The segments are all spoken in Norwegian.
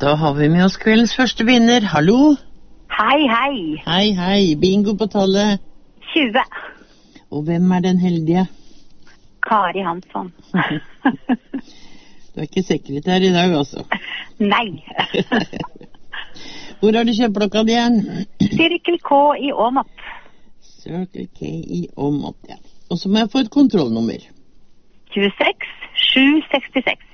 Da har vi med oss kveldens første vinner. Hallo? Hei, hei. Hei, hei. Bingo på tallet. 20. Og hvem er den heldige? Kari Hansson. Du er ikke sekretær i dag, altså? Nei. Hvor har du kjøpt klokka di igjen? Cirkel K i Åmot. Circle K i Åmot, ja. Og så må jeg få et kontrollnummer. 26 766.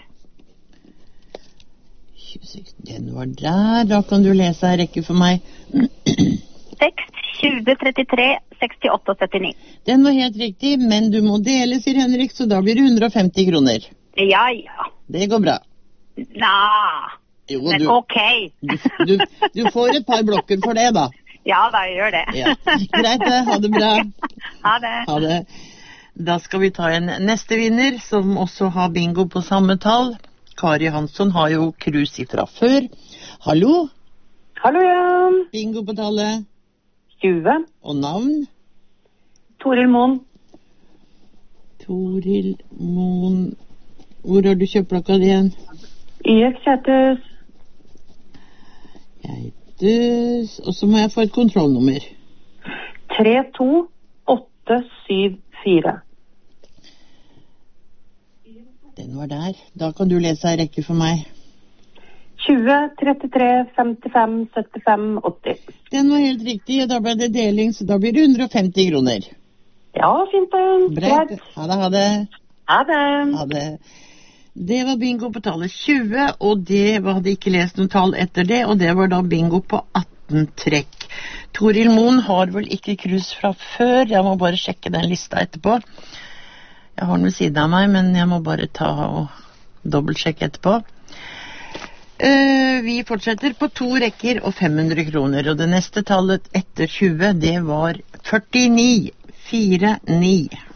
26, den var der. Da kan du lese her rekke for meg. 6 20 33 68 79. Den var helt riktig, men du må dele, sier Henrik, så da blir det 150 kroner. Ja, ja. Det går bra. Nei. Jo, Men ok. du får et par blokker for det, da. Ja, da gjør det. Ja. Greit det, ha det bra. Ha det. Ha det. Da skal vi ta en neste vinner, som også har bingo på samme tall. Kari Hansson har jo krus ifra før. Hallo? Hallo, Jan. Bingo på tallet. 20. Og navn? Toril Moen. Toril Moen. Hvor har du kjøpt klokka di igjen? IX Kjettes. Geites. Og så må jeg få et kontrollnummer. 32874. Den var der. Da kan du lese her rekke for meg. 20 33 55 75 80. Den var helt riktig, og da ble det deling, så da blir det 150 kroner. Ja, fint det. Greit. Ha det, ha det. Ha det. Ha det. Det var bingo på tallet 20, og det hadde ikke lest noen tall etter det, og det var da bingo på 18 trekk. Toril Moen har vel ikke krus fra før, jeg må bare sjekke den lista etterpå. Jeg har den ved siden av meg, men jeg må bare ta og dobbeltsjekke etterpå. Vi fortsetter på 2 rekker og 500 kroner, og det neste tallet etter 20, det var 49. 49.